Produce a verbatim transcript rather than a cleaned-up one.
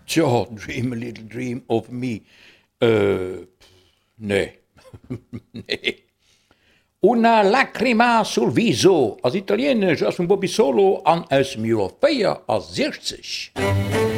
Tja, dream a little dream of me. Uh, nee. nee. Una lacrima sul viso. Als Italiener, zoals een Bobby Solo, aan uit Mirofea als zestig.